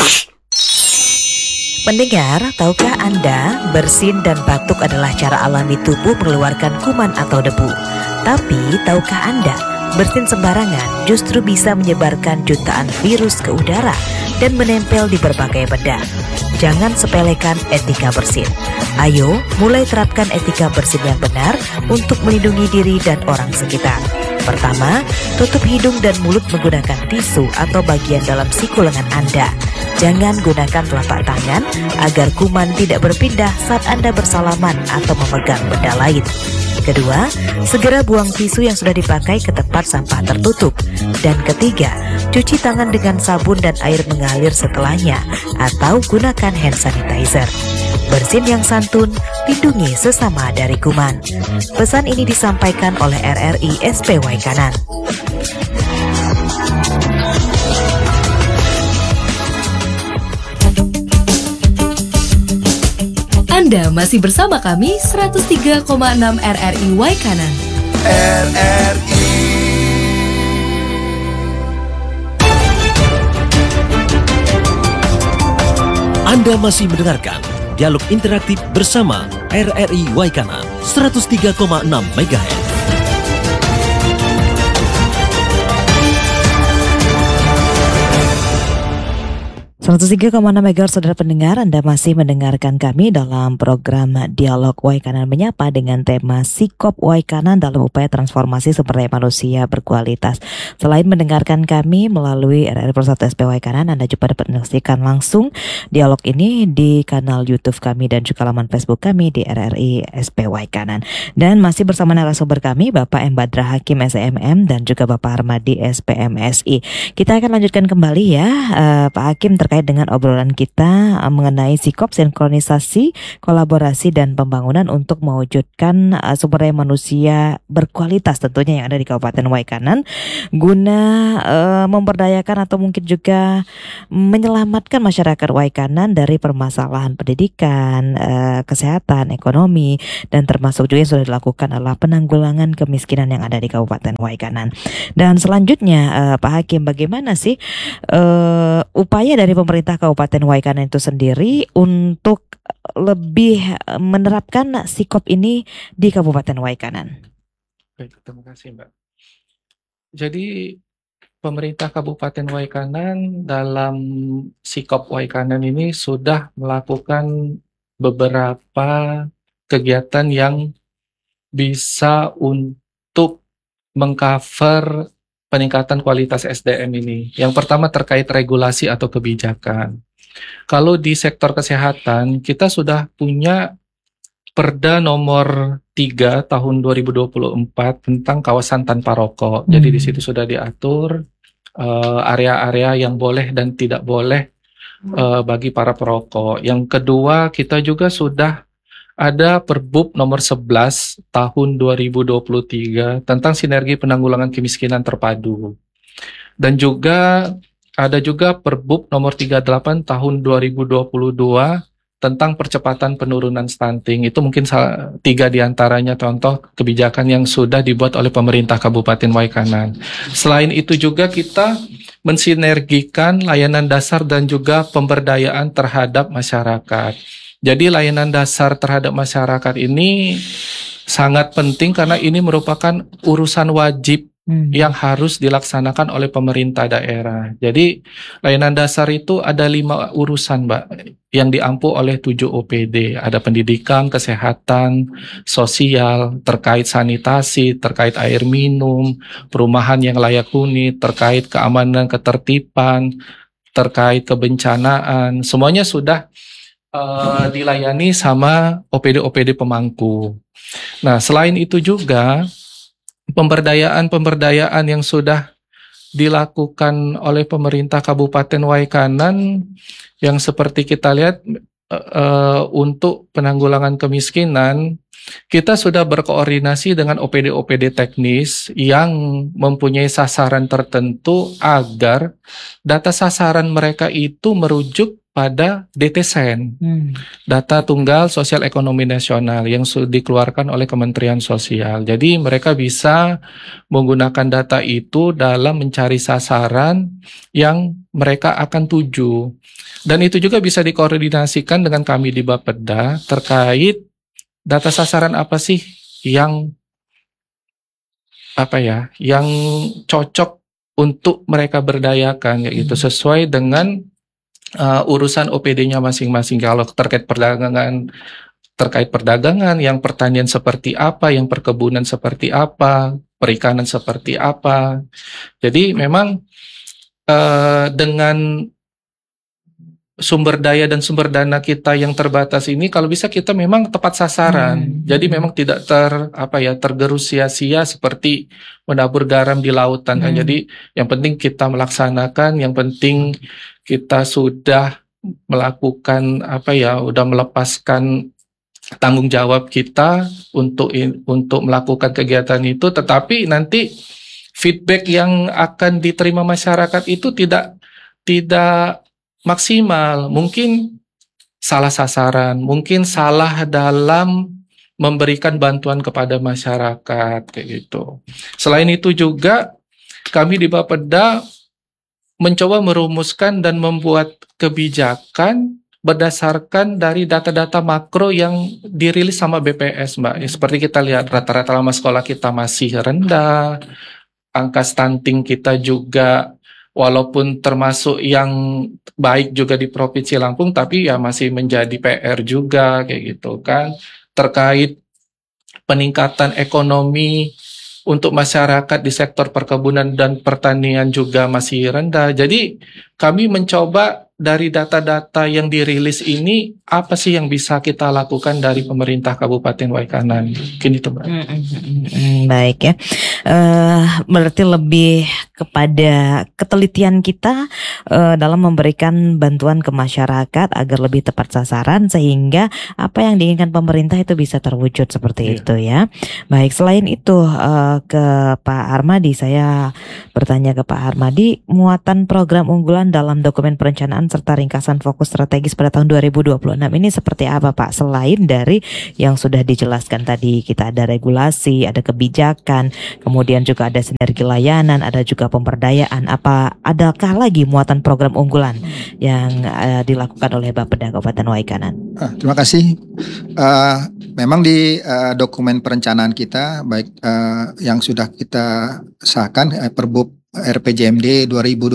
Pendengar, tahukah Anda bersin dan batuk adalah cara alami tubuh mengeluarkan kuman atau debu? Tapi tahukah Anda bersin sembarangan justru bisa menyebarkan jutaan virus ke udara dan menempel di berbagai benda? Jangan sepelekan etika bersin. Ayo mulai terapkan etika bersin yang benar untuk melindungi diri dan orang sekitar. Pertama, tutup hidung dan mulut menggunakan tisu atau bagian dalam siku lengan Anda. Jangan gunakan telapak tangan agar kuman tidak berpindah saat Anda bersalaman atau memegang benda lain. Kedua, segera buang tisu yang sudah dipakai ke tempat sampah tertutup. Dan ketiga, cuci tangan dengan sabun dan air mengalir setelahnya atau gunakan hand sanitizer. Bersin yang santun, lindungi sesama dari kuman. Pesan ini disampaikan oleh RRI SPY Kanan. Anda masih bersama kami 103,6 RRI Waikanan. RRI. Anda masih mendengarkan dialog interaktif bersama RRI Waikanan 103,6 MHz. 103,6 MHz, saudara pendengar, Anda masih mendengarkan kami dalam program Dialog Waikanan Menyapa dengan tema Sikop Waikanan dalam upaya transformasi sumber daya manusia berkualitas. Selain mendengarkan kami melalui RRI Persatu SP Waikanan, Anda juga dapat menyaksikan langsung dialog ini di kanal YouTube kami dan juga laman Facebook kami di RRI SP Waikanan. Dan masih bersama narasumber kami, Bapak M. Badra Hakim SMM dan juga Bapak Armadi SPMSI. Kita akan lanjutkan kembali ya, Pak Hakim, terkait dengan obrolan kita mengenai sikop, sinkronisasi, kolaborasi dan pembangunan untuk mewujudkan sumber daya manusia berkualitas tentunya yang ada di Kabupaten Waikanan guna memberdayakan atau mungkin juga menyelamatkan masyarakat Waikanan dari permasalahan pendidikan, kesehatan, ekonomi, dan termasuk juga yang sudah dilakukan adalah penanggulangan kemiskinan yang ada di Kabupaten Waikanan. Dan selanjutnya Pak Hakim, bagaimana sih upaya dari pemerintah Kabupaten Waikanan itu sendiri untuk lebih menerapkan sikop ini di Kabupaten Waikanan? Baik, terima kasih Mbak. Jadi pemerintah Kabupaten Waikanan dalam sikop Waikanan ini sudah melakukan beberapa kegiatan yang bisa untuk mengcover peningkatan kualitas SDM ini. Yang pertama terkait regulasi atau kebijakan. Kalau di sektor kesehatan, kita sudah punya Perda nomor 3 tahun 2024 tentang kawasan tanpa rokok. Jadi di situ sudah diatur area-area yang boleh dan tidak boleh bagi para perokok. Yang kedua, kita juga sudah ada Perbub nomor 11 tahun 2023 tentang sinergi penanggulangan kemiskinan terpadu. Dan juga ada juga Perbub nomor 38 tahun 2022 tentang percepatan penurunan stunting. Itu mungkin 3 diantaranya contoh kebijakan yang sudah dibuat oleh pemerintah Kabupaten Waikanan. Selain itu juga kita mensinergikan layanan dasar dan juga pemberdayaan terhadap masyarakat. Jadi layanan dasar terhadap masyarakat ini sangat penting karena ini merupakan urusan wajib yang harus dilaksanakan oleh pemerintah daerah. Jadi layanan dasar itu ada 5 urusan Mbak yang diampu oleh 7 OPD. Ada pendidikan, kesehatan, sosial, terkait sanitasi, terkait air minum, perumahan yang layak huni, terkait keamanan ketertiban, terkait kebencanaan. Semuanya sudah dilayani sama OPD-OPD pemangku. Nah, selain itu juga pemberdayaan yang sudah dilakukan oleh pemerintah Kabupaten Waikanan yang seperti kita lihat untuk penanggulangan kemiskinan, kita sudah berkoordinasi dengan OPD-OPD teknis yang mempunyai sasaran tertentu agar data sasaran mereka itu merujuk pada DTSEN, Hmm. Data Tunggal Sosial Ekonomi Nasional yang dikeluarkan oleh Kementerian Sosial. Jadi mereka bisa menggunakan data itu dalam mencari sasaran yang mereka akan tuju. Dan itu juga bisa dikoordinasikan dengan kami di Bapeda terkait data sasaran apa sih yang yang cocok untuk mereka berdayakan, yaitu sesuai dengan urusan OPD-nya masing-masing. Kalau terkait perdagangan, yang pertanian seperti apa, yang perkebunan seperti apa, perikanan seperti apa. Jadi memang dengan sumber daya dan sumber dana kita yang terbatas ini, kalau bisa kita memang tepat sasaran. Jadi memang tidak tergerus sia-sia seperti menabur garam di lautan. Kan? Jadi yang penting kita melaksanakan, yang penting kita sudah melakukan udah melepaskan tanggung jawab kita untuk melakukan kegiatan itu. Tetapi nanti feedback yang akan diterima masyarakat itu tidak maksimal, mungkin salah sasaran, mungkin salah dalam memberikan bantuan kepada masyarakat kayak gitu. Selain itu juga kami di Bapeda mencoba merumuskan dan membuat kebijakan berdasarkan dari data-data makro yang dirilis sama BPS, Mbak. Seperti kita lihat rata-rata lama sekolah kita masih rendah, angka stunting kita juga walaupun termasuk yang baik juga di Provinsi Lampung, tapi ya masih menjadi PR juga kayak gitu kan. Terkait peningkatan ekonomi untuk masyarakat di sektor perkebunan dan pertanian juga masih rendah. Jadi kami mencoba dari data-data yang dirilis ini, apa sih yang bisa kita lakukan dari pemerintah Kabupaten Waikanan? Mungkin itu, Mbak. Baik ya. Berarti lebih kepada ketelitian kita dalam memberikan bantuan ke masyarakat agar lebih tepat sasaran sehingga apa yang diinginkan pemerintah itu bisa terwujud seperti itu ya. Baik, selain itu ke Pak Armadi, saya bertanya ke Pak Armadi, muatan program unggulan dalam dokumen perencanaan serta ringkasan fokus strategis pada tahun 2026 ini seperti apa Pak? Selain dari yang sudah dijelaskan tadi, kita ada regulasi, ada kebijakan, kemudian juga ada sinergi layanan, ada juga pemberdayaan. Adakah lagi muatan program unggulan yang dilakukan oleh Bapeda Kabupaten Waikanan? Terima kasih. Memang di dokumen perencanaan kita, baik yang sudah kita sahkan, Perbub RPJMD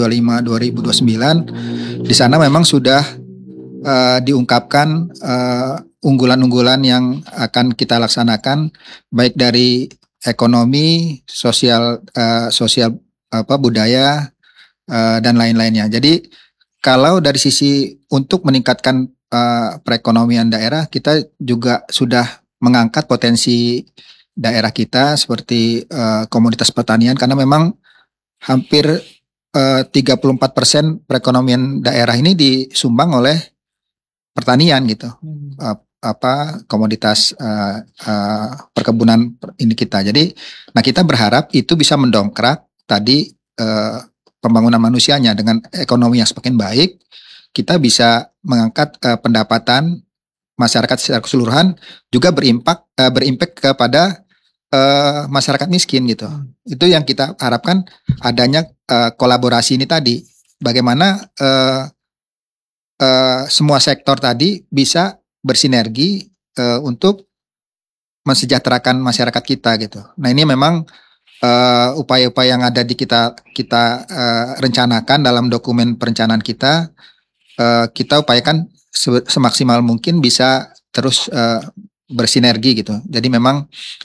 2025-2029, di sana memang sudah diungkapkan unggulan-unggulan yang akan kita laksanakan, baik dari ekonomi, sosial, budaya, dan lain-lainnya. Jadi kalau dari sisi untuk meningkatkan perekonomian daerah, kita juga sudah mengangkat potensi daerah kita seperti komoditas pertanian, karena memang hampir 34% perekonomian daerah ini disumbang oleh pertanian gitu. Komoditas perkebunan ini kita. Jadi, kita berharap itu bisa mendongkrak tadi pembangunan manusianya. Dengan ekonomi yang semakin baik, kita bisa mengangkat pendapatan masyarakat secara keseluruhan, juga berimpact kepada masyarakat miskin gitu. Itu yang kita harapkan, adanya kolaborasi ini tadi. Bagaimana semua sektor tadi bisa bersinergi untuk mensejahterakan masyarakat kita gitu. Nah, ini memang upaya-upaya yang ada di kita rencanakan dalam dokumen perencanaan kita. Kita upayakan semaksimal mungkin bisa terus bersinergi gitu. Jadi memang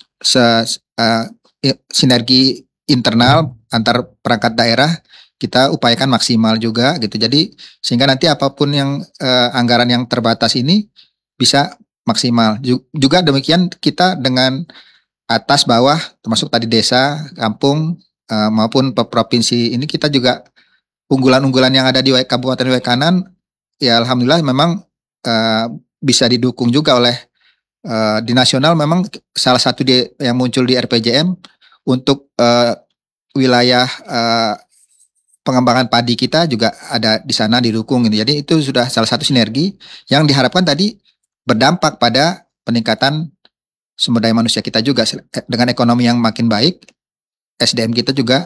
sinergi internal antar perangkat daerah kita upayakan maksimal juga gitu. Jadi sehingga nanti apapun yang anggaran yang terbatas ini bisa maksimal. Juga demikian kita dengan atas bawah, termasuk tadi desa, kampung maupun provinsi ini, kita juga unggulan-unggulan yang ada di Kabupaten Waikanan, ya alhamdulillah memang bisa didukung juga oleh di nasional. Memang salah satu yang muncul di RPJM untuk wilayah pengembangan padi kita juga ada di sana didukung gitu. Jadi itu sudah salah satu sinergi yang diharapkan tadi berdampak pada peningkatan sumber daya manusia kita juga dengan ekonomi yang makin baik, SDM kita juga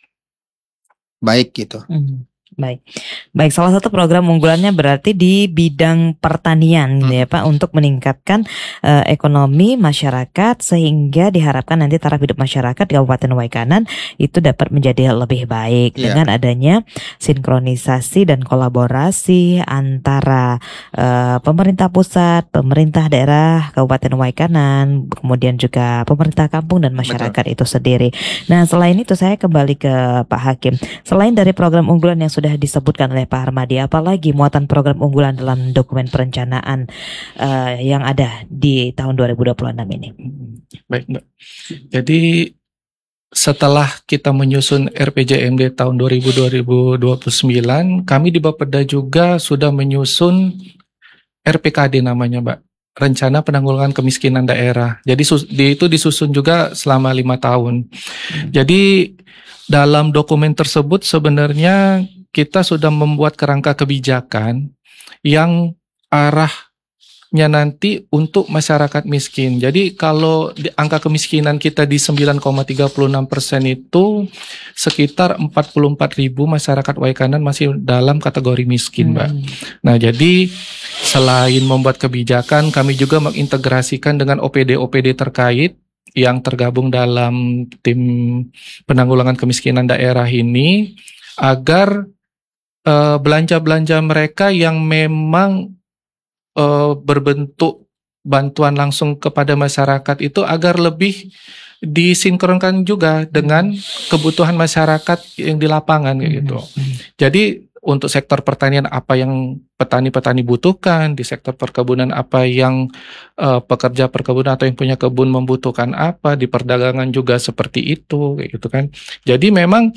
baik gitu. Baik, salah satu program unggulannya berarti di bidang pertanian gitu ya Pak, untuk meningkatkan ekonomi masyarakat sehingga diharapkan nanti taraf hidup masyarakat di Kabupaten Waikanan itu dapat menjadi lebih baik dengan adanya sinkronisasi dan kolaborasi antara pemerintah pusat, pemerintah daerah Kabupaten Waikanan, kemudian juga pemerintah kampung dan masyarakat itu sendiri. Nah, selain itu saya kembali ke Pak Hakim. Selain dari program unggulan yang sudah disebutkan oleh Pak Harmadi, apalagi muatan program unggulan dalam dokumen perencanaan yang ada di tahun 2026 ini? Baik, Mbak. Jadi setelah kita menyusun RPJMD tahun 2029, kami di Bapeda juga sudah menyusun RPKD namanya, Mbak. Rencana Penanggulangan Kemiskinan Daerah. Jadi itu disusun juga selama 5 tahun. Jadi dalam dokumen tersebut sebenarnya kita sudah membuat kerangka kebijakan yang arahnya nanti untuk masyarakat miskin. Jadi kalau angka kemiskinan kita di 9,36% itu sekitar 44.000 masyarakat Waikanan masih dalam kategori miskin, Mbak. Nah, jadi selain membuat kebijakan, kami juga mengintegrasikan dengan OPD-OPD terkait yang tergabung dalam tim penanggulangan kemiskinan daerah ini agar belanja-belanja mereka yang memang berbentuk bantuan langsung kepada masyarakat itu agar lebih disinkronkan juga dengan kebutuhan masyarakat yang di lapangan gitu. Jadi untuk sektor pertanian apa yang petani-petani butuhkan, di sektor perkebunan apa yang pekerja perkebunan atau yang punya kebun membutuhkan apa, di perdagangan juga seperti itu kayak gitu kan. Jadi memang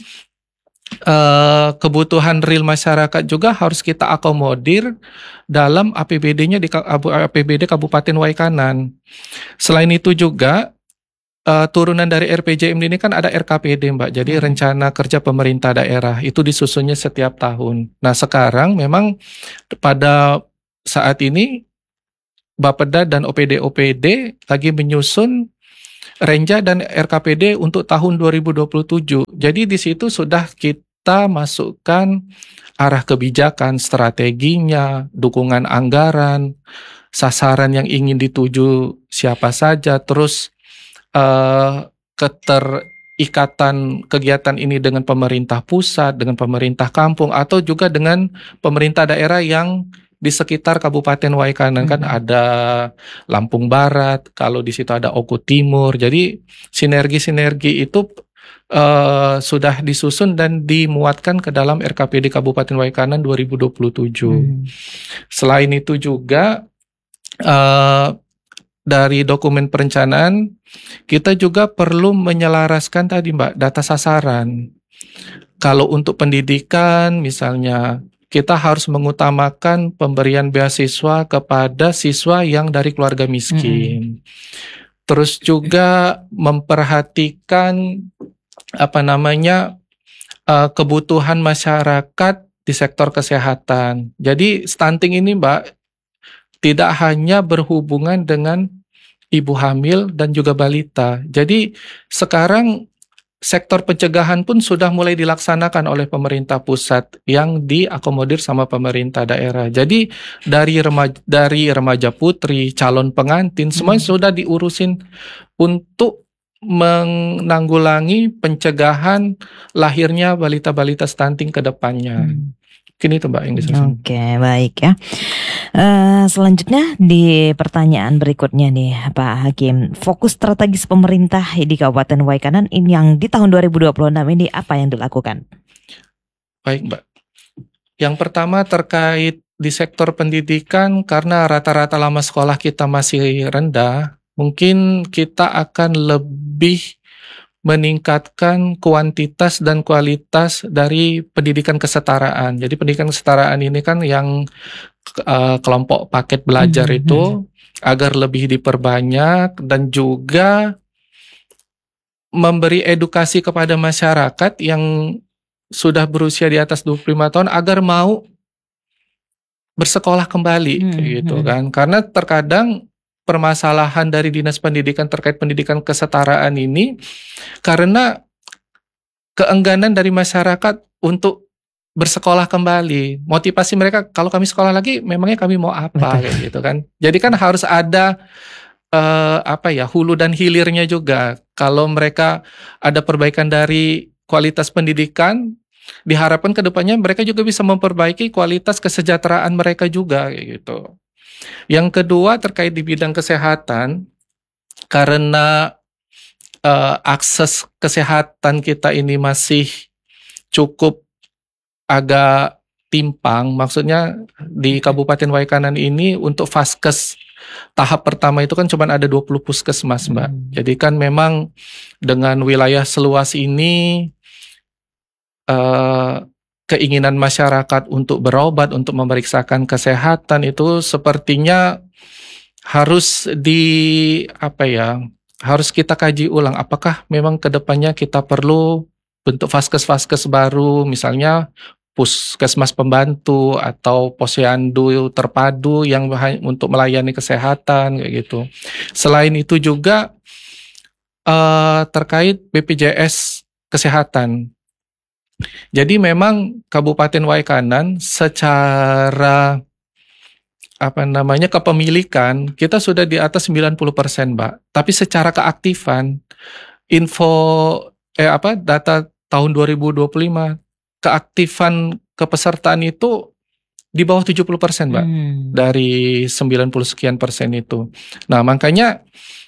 kebutuhan real masyarakat juga harus kita akomodir dalam APBD-nya di APBD Kabupaten Waikanan. Selain itu juga turunan dari RPJMD ini kan ada RKPD, Mbak. Jadi rencana kerja pemerintah daerah itu disusunnya setiap tahun. Nah, sekarang memang pada saat ini Bapeda dan OPD-OPD lagi menyusun Renja dan RKPD untuk tahun 2027. Jadi di situ sudah kita masukkan arah kebijakan, strateginya, dukungan anggaran, sasaran yang ingin dituju siapa saja, terus keterikatan kegiatan ini dengan pemerintah pusat, dengan pemerintah kampung, atau juga dengan pemerintah daerah yang di sekitar Kabupaten Waikanan. Kan ada Lampung Barat, kalau di situ ada Oku Timur. Jadi sinergi-sinergi itu sudah disusun dan dimuatkan ke dalam RKPD Kabupaten Waikanan 2027. Selain itu juga dari dokumen perencanaan kita juga perlu menyelaraskan tadi, Mbak, data sasaran. Kalau untuk pendidikan misalnya, kita harus mengutamakan pemberian beasiswa kepada siswa yang dari keluarga miskin. Terus juga memperhatikan kebutuhan masyarakat di sektor kesehatan. Jadi stunting ini, Mbak, tidak hanya berhubungan dengan ibu hamil dan juga balita. Jadi sekarang sektor pencegahan pun sudah mulai dilaksanakan oleh pemerintah pusat yang diakomodir sama pemerintah daerah. Jadi dari remaja putri, calon pengantin, semuanya sudah diurusin untuk menanggulangi pencegahan lahirnya balita-balita stunting ke depannya. Mungkin itu, Mbak, yang bisa saya. Oke, baik ya. Selanjutnya di pertanyaan berikutnya nih Pak Hakim, fokus strategis pemerintah di Kabupaten Waikanan ini yang di tahun 2026 ini apa yang dilakukan? Baik, Mbak. Yang pertama terkait di sektor pendidikan, karena rata-rata lama sekolah kita masih rendah, mungkin kita akan lebih meningkatkan kuantitas dan kualitas dari pendidikan kesetaraan. Jadi pendidikan kesetaraan ini kan yang kelompok paket belajar itu agar lebih diperbanyak dan juga memberi edukasi kepada masyarakat yang sudah berusia di atas 25 tahun agar mau bersekolah kembali kayak gitu kan. Karena terkadang permasalahan dari Dinas Pendidikan terkait pendidikan kesetaraan ini karena keengganan dari masyarakat untuk bersekolah kembali. Motivasi mereka kalau kami sekolah lagi memangnya kami mau apa kayak gitu kan. Jadi kan harus ada hulu dan hilirnya juga. Kalau mereka ada perbaikan dari kualitas pendidikan, diharapkan ke depannya mereka juga bisa memperbaiki kualitas kesejahteraan mereka juga kayak gitu. Yang kedua terkait di bidang kesehatan, karena akses kesehatan kita ini masih cukup agak timpang. Maksudnya di Kabupaten Waikanan ini untuk Vaskes tahap pertama itu kan cuma ada 20 puskesmas, Mbak. Jadi kan memang dengan wilayah seluas ini keinginan masyarakat untuk berobat, untuk memeriksakan kesehatan itu sepertinya harus harus kita kaji ulang. Apakah memang kedepannya kita perlu bentuk vaskes-vaskes baru, misalnya puskesmas pembantu atau posyandu terpadu yang untuk melayani kesehatan kayak gitu. Selain itu juga terkait BPJS kesehatan. Jadi memang Kabupaten Waikanan secara kepemilikan kita sudah di atas 90%, Mbak. Tapi secara keaktifan data tahun 2025 keaktifan kepesertaan itu di bawah 70%, Mbak. Dari 90 sekian persen itu. Nah, makanya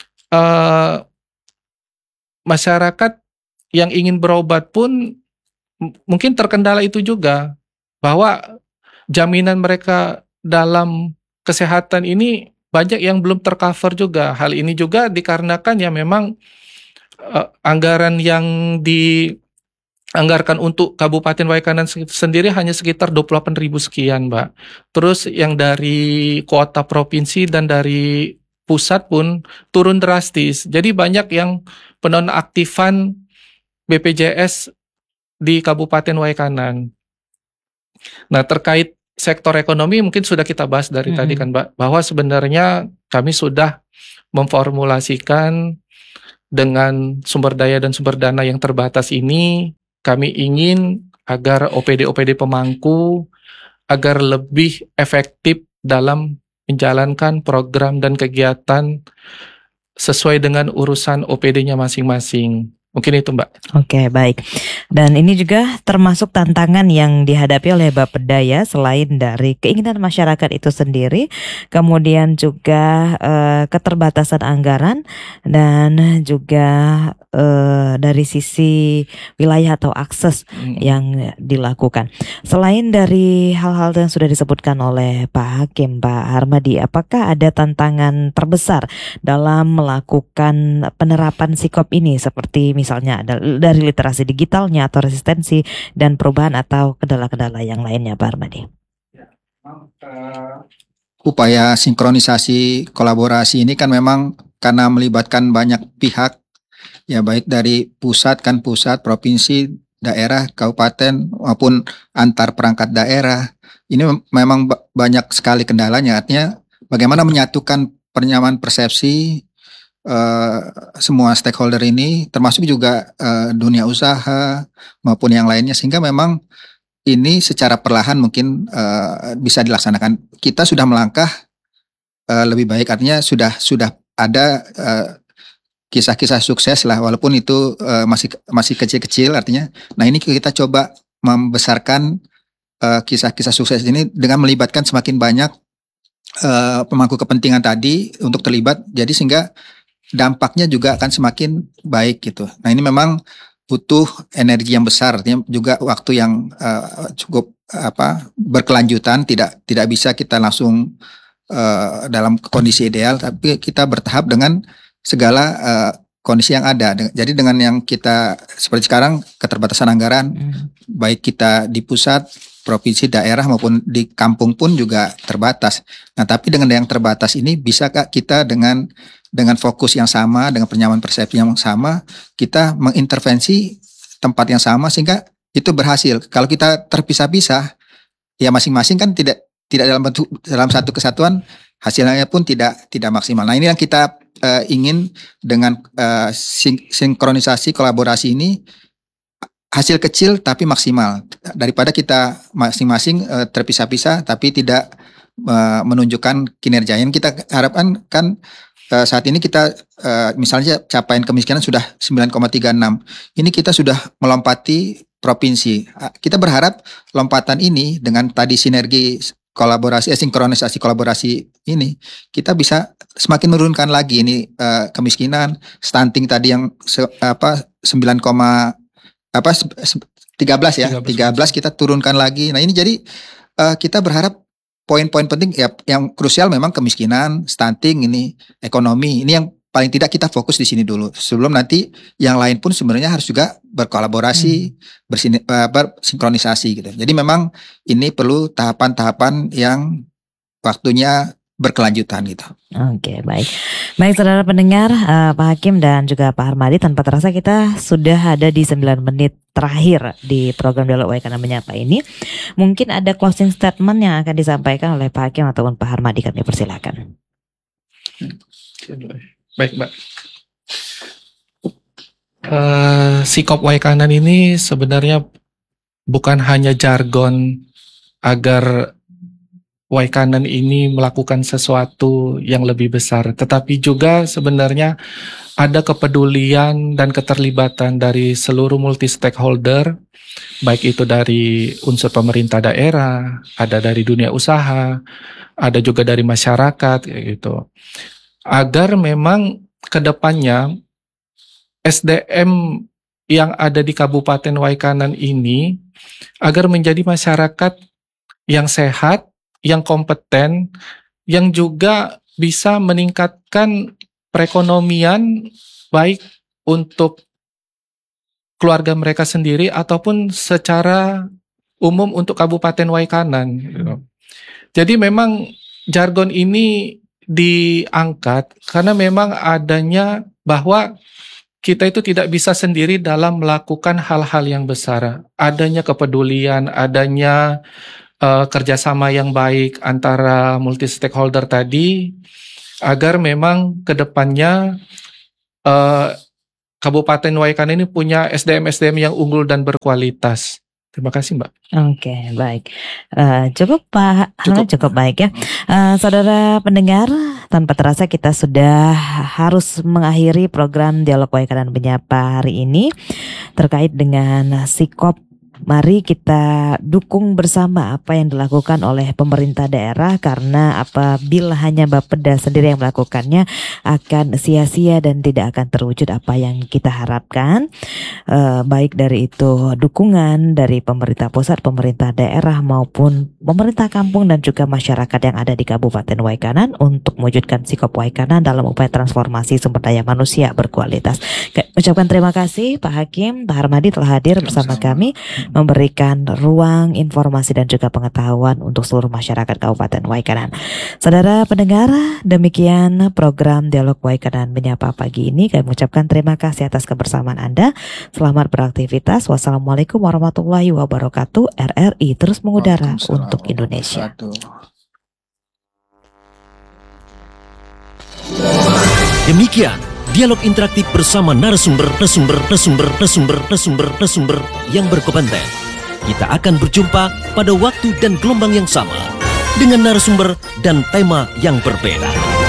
masyarakat yang ingin berobat pun mungkin terkendala itu juga, bahwa jaminan mereka dalam kesehatan ini banyak yang belum tercover juga. Hal ini juga dikarenakan ya memang anggaran yang dianggarkan untuk Kabupaten Waikanan sendiri hanya sekitar 28.000 sekian, Mbak. Terus yang dari kuota provinsi dan dari pusat pun turun drastis. Jadi banyak yang penonaktifan BPJS di Kabupaten Waikanan. Nah, terkait sektor ekonomi mungkin sudah kita bahas dari tadi kan, Mbak, bahwa sebenarnya kami sudah memformulasikan dengan sumber daya dan sumber dana yang terbatas ini, kami ingin agar OPD-OPD pemangku agar lebih efektif dalam menjalankan program dan kegiatan sesuai dengan urusan OPD-nya masing-masing. Mungkin itu, Mbak. Oke, baik. Dan ini juga termasuk tantangan yang dihadapi oleh Bapedaya selain dari keinginan masyarakat itu sendiri, kemudian juga keterbatasan anggaran dan juga dari sisi wilayah atau akses yang dilakukan. Selain dari hal-hal yang sudah disebutkan oleh Pak Hakim, Pak Harmadi, apakah ada tantangan terbesar dalam melakukan penerapan sikop ini, seperti misalnya dari literasi digitalnya atau resistensi dan perubahan atau kendala-kendala yang lainnya, Pak Harmadi? Upaya sinkronisasi kolaborasi ini kan memang karena melibatkan banyak pihak, ya baik dari pusat, provinsi, daerah, kabupaten maupun antar perangkat daerah. Ini memang banyak sekali kendalanya. Artinya bagaimana menyatukan penyamaan persepsi semua stakeholder ini, termasuk juga dunia usaha maupun yang lainnya, sehingga memang ini secara perlahan mungkin bisa dilaksanakan. Kita sudah melangkah lebih baik, artinya sudah ada kisah-kisah sukses lah, walaupun itu masih kecil-kecil artinya. Nah, ini kita coba membesarkan kisah-kisah sukses ini dengan melibatkan semakin banyak pemangku kepentingan tadi untuk terlibat, jadi sehingga dampaknya juga akan semakin baik gitu. Nah, ini memang butuh energi yang besar, artinya juga waktu yang cukup berkelanjutan. Tidak bisa kita langsung dalam kondisi ideal, tapi kita bertahap dengan segala kondisi yang ada. Jadi dengan yang kita seperti sekarang, keterbatasan anggaran, baik kita di pusat, provinsi, daerah maupun di kampung pun juga terbatas. Nah, tapi dengan yang terbatas ini bisakah kita dengan fokus yang sama, dengan penyamaan persepsi yang sama, kita mengintervensi tempat yang sama sehingga itu berhasil. Kalau kita terpisah-pisah, ya masing-masing kan tidak dalam satu kesatuan, hasilnya pun tidak maksimal. Nah, ini yang kita ingin dengan sinkronisasi kolaborasi ini, hasil kecil tapi maksimal, daripada kita masing-masing terpisah-pisah tapi tidak menunjukkan kinerja. Yang kita harapkan kan saat ini kita misalnya capaian kemiskinan sudah 9,36. Ini kita sudah melompati provinsi. Kita berharap lompatan ini dengan tadi sinergi kolaborasi, sinkronisasi kolaborasi ini, kita bisa semakin menurunkan lagi ini kemiskinan, stunting tadi yang 13 ya, 13 kita turunkan lagi. Nah, ini jadi kita berharap poin-poin penting ya, yang krusial memang kemiskinan, stunting, ini ekonomi. Ini yang paling tidak kita fokus di sini dulu. Sebelum nanti yang lain pun sebenarnya harus juga berkolaborasi, bersinkronisasi gitu. Jadi memang ini perlu tahapan-tahapan yang waktunya berkelanjutan gitu. Oke, baik. Baik, saudara pendengar, Pak Hakim dan juga Pak Harmadi, tanpa terasa kita sudah ada di 9 menit terakhir di program Dialog Waikanan Menyapa ini. Mungkin ada closing statement yang akan disampaikan oleh Pak Hakim ataupun Pak Harmadi, kami persilakan. Baik, Mbak. Sikop Waikanan ini sebenarnya bukan hanya jargon agar Waikanan ini melakukan sesuatu yang lebih besar, tetapi juga sebenarnya ada kepedulian dan keterlibatan dari seluruh multi stakeholder, baik itu dari unsur pemerintah daerah, ada dari dunia usaha, ada juga dari masyarakat, gitu. Agar memang ke depannya SDM yang ada di Kabupaten Waikanan ini agar menjadi masyarakat yang sehat, yang kompeten, yang juga bisa meningkatkan perekonomian baik untuk keluarga mereka sendiri ataupun secara umum untuk Kabupaten Waikanan. Jadi memang jargon ini diangkat karena memang adanya bahwa kita itu tidak bisa sendiri dalam melakukan hal-hal yang besar. Adanya kepedulian, adanya kerjasama yang baik antara multi stakeholder tadi, agar memang ke depannya Kabupaten Waikanan ini punya SDM-SDM yang unggul dan berkualitas. Terima kasih, Mbak. Oke, baik. Cukup Pak, cukup baik ya. Saudara pendengar, tanpa terasa kita sudah harus mengakhiri program Dialog Waikanan Menyapa hari ini terkait dengan sikop. Mari kita dukung bersama apa yang dilakukan oleh pemerintah daerah, karena apabila hanya Bapeda sendiri yang melakukannya akan sia-sia dan tidak akan terwujud apa yang kita harapkan. Baik dari itu dukungan dari pemerintah pusat, pemerintah daerah maupun pemerintah kampung dan juga masyarakat yang ada di Kabupaten Waikanan untuk mewujudkan sikop Waikanan dalam upaya transformasi sumber daya manusia berkualitas. Ucapkan terima kasih Pak Hakim, Pak Harmadi telah hadir bersama kami, memberikan ruang informasi dan juga pengetahuan untuk seluruh masyarakat Kabupaten Waikanan. Saudara pendengar, demikian program Dialog Waikanan Menyapa pagi ini. Kami mengucapkan terima kasih atas kebersamaan Anda. Selamat beraktivitas. Wassalamualaikum warahmatullahi wabarakatuh. RRI terus mengudara untuk Indonesia. Demikian dialog interaktif bersama narasumber yang berkompeten. Kita akan berjumpa pada waktu dan gelombang yang sama dengan narasumber dan tema yang berbeda.